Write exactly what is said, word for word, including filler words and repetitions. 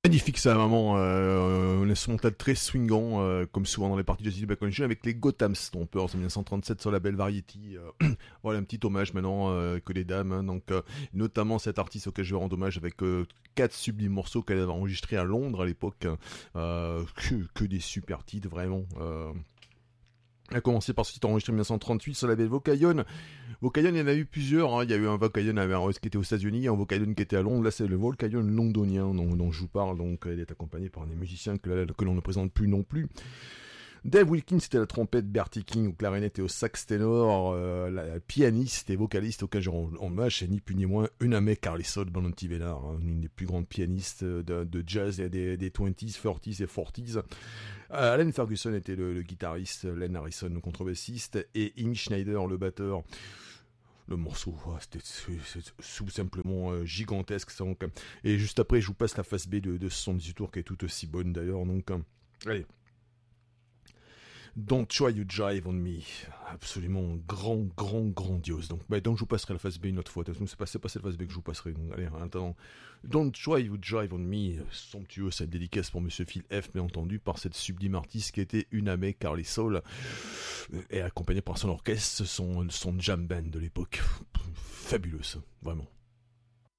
Magnifique ça, vraiment, euh, un instrumental très swingant, euh, comme souvent dans les parties de Steve Baconji, avec les Gotham Stompers en dix-neuf cent trente-sept sur la belle Variety. Euh, voilà un petit hommage maintenant euh, que les dames, hein, donc euh, notamment cet artiste auquel je rends hommage avec euh, quatre sublimes morceaux qu'elle avait enregistrés à Londres à l'époque, hein, euh, que, que des super titres vraiment. Euh, elle a commencé par ce titre enregistré en dix-neuf cent trente-huit sur la label Vocayon. Vocayon, il y en a eu plusieurs. Hein. Il y a eu un Vocayon qui était aux États-Unis, un Vocayon qui était à Londres. Là, c'est le Vocayon londonien dont, dont je vous parle. Donc, elle est accompagnée par des musiciens que, que l'on ne présente plus non plus. Dave Wilkins était à la trompette, Bertie King au clarinette et au sax ténor, euh, la pianiste et vocaliste auquel je rends hommage, c'est ni plus ni moins Uname Carlson Bonanti-Vellar, hein, une des plus grandes pianistes de, de jazz des, des, des vingt, trente et quarante. Euh, Alan Ferguson était le, le guitariste, Len Harrison le contrebassiste et Amy Schneider le batteur. Le morceau, oh, c'était tout simplement euh, gigantesque. Ça, donc, et juste après, je vous passe la face B de, de soixante-dix-huit tours qui est tout aussi bonne d'ailleurs. Donc, euh, allez. Don't Try You Jive on Me, absolument grand, grand, grandiose. Donc, bah, donc je vous passerai la phase B une autre fois. Donc c'est pas, c'est pas cette phase B que je vous passerai. Donc, allez, en attendant, Don't Try You Jive on Me, somptueux, cette dédicace pour Monsieur Phil F, bien entendu, par cette sublime artiste qui était Uname Carly Soul, et accompagnée par son orchestre, son, son jam band de l'époque. Fabuleux, ça, vraiment.